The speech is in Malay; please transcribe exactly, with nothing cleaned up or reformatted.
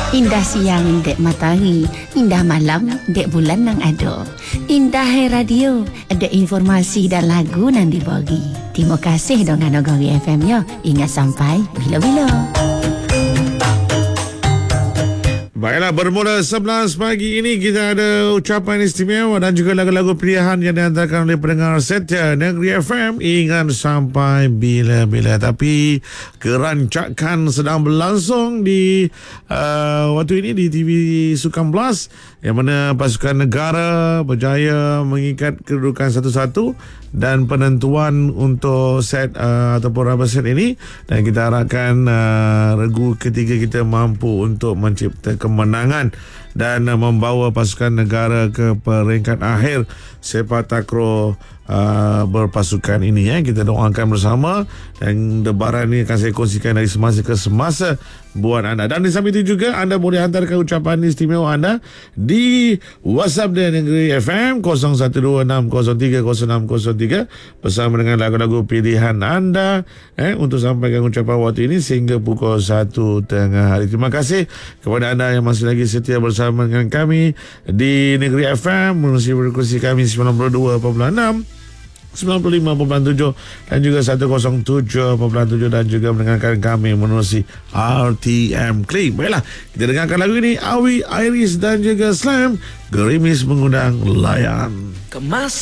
Indah siang dek matahari, indah malam dek bulan nang ado. Indah hai radio, ada informasi dan lagu nang dibagi. Terima kasih dengan Nagari F M ya. Ingat sampai bila-bila. Baiklah, bermula sebelas pagi ini kita ada ucapan istimewa dan juga lagu-lagu pilihan yang dihantarkan oleh pendengar setia Negeri F M. Ingat sampai bila-bila. Tapi kerancakan sedang berlangsung di uh, waktu ini di T V Sukan Plus, yang mana pasukan negara berjaya mengikat kedudukan satu-satu dan penentuan untuk set uh, ataupun rubber set ini, dan kita harapkan uh, regu ketiga kita mampu untuk mencipta kemenangan dan uh, membawa pasukan negara ke peringkat akhir sepak takraw uh, berpasukan ini. Ya. Kita doakan bersama, dan debaran ini akan saya kongsikan dari semasa ke semasa buat anda. Dan di samping itu juga anda boleh hantarkan ucapan istimewa anda di WhatsApp dan Negeri F M kosong satu dua enam kosong tiga kosong enam kosong tiga bersama dengan lagu-lagu pilihan anda eh, untuk sampaikan ucapan waktu ini sehingga pukul satu tengah hari. Terima kasih kepada anda yang masih lagi setia bersama dengan kami di Negeri F M, menerusi frekuensi kami sembilan puluh dua perpuluhan enam, sembilan puluh lima perpuluhan tujuh dan juga seratus tujuh perpuluhan tujuh, dan juga mendengarkan kami menerusi R T M Klik. Baiklah, kita dengarkan lagu ini, Awi, Iris dan juga Slam, Gerimis Mengundang Layan. Kemas